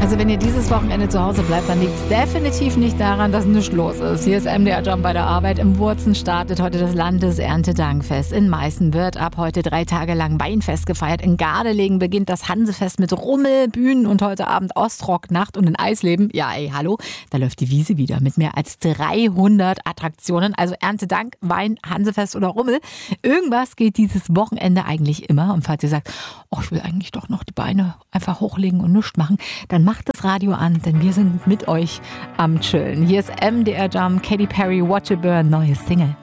Also wenn ihr dieses Wochenende zu Hause bleibt, dann liegt es definitiv nicht daran, dass nichts los ist. Hier ist MDR Jump bei der Arbeit. Im Wurzen startet heute das Landeserntedankfest. In Meißen wird ab heute 3 Tage lang Weinfest gefeiert. In Gardelegen beginnt das Hansefest mit Rummel, Bühnen und heute Abend Ostrocknacht. Und in Eisleben, ja ey, hallo, da läuft die Wiese wieder mit mehr als 300 Attraktionen. Also Erntedank, Wein, Hansefest oder Rummel. Irgendwas geht dieses Wochenende eigentlich immer. Und falls ihr sagt, oh, ich will eigentlich doch noch die Beine einfach hochlegen und nichts machen, dann macht das Radio an, denn wir sind mit euch am Chillen. Hier ist MDR Jump, Katy Perry, Watch It Burn, neues Single.